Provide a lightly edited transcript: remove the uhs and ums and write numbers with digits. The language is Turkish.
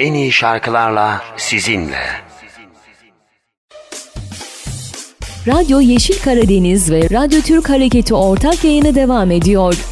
en iyi şarkılarla sizinle. Radyo Yeşil Karadeniz ve Radyo Türk Hareketi ortak yayını devam ediyor.